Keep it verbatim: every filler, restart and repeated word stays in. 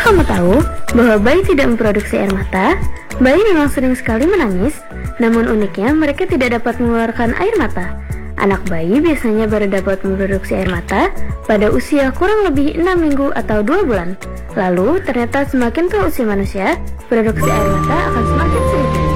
kamu tahu bahwa bayi tidak memproduksi air mata? Bayi memang sering sekali menangis, namun uniknya mereka tidak dapat mengeluarkan air mata. Anak bayi biasanya baru dapat memproduksi air mata pada usia kurang lebih enam minggu atau dua bulan. Lalu ternyata semakin tua usia manusia, produksi air mata akan semakin sedikit.